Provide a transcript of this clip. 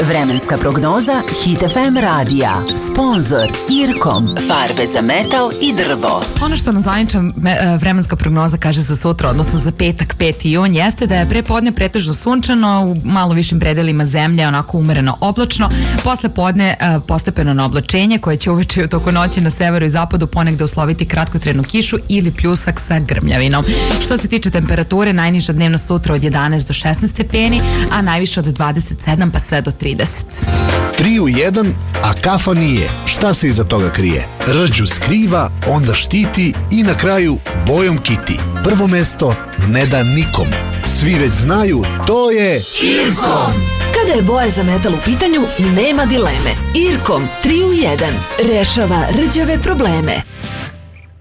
Vremenska prognoza Hit FM radija. Sponzor Irkom. Farbe za metal i drvo. Ono što nam zvanična vremenska prognoza kaže za sutra, odnosno za petak 5. jun, jeste da je pre podne pretežno sunčano, u malo višim predelima zemlje onako umereno oblačno. Posle podne postepeno na oblačenje koje će uveče u toku noći na severu i zapadu ponegde usloviti kratkotrajnu kišu ili pljusak sa grmljavinom. Što se tiče temperature, najniža dnevna sutra od 11 do 16 stepeni, a najviše od 27 pa sve do 30. 3 u 1, a kafa nije. Šta se iza toga krije? Rđu skriva, onda štiti i na kraju bojom kiti. Prvo mesto ne da nikom. Svi već znaju, to je Irkom. Kada je boja za metal u pitanju, nema dileme. Irkom 3 u 1 rešava rđave probleme.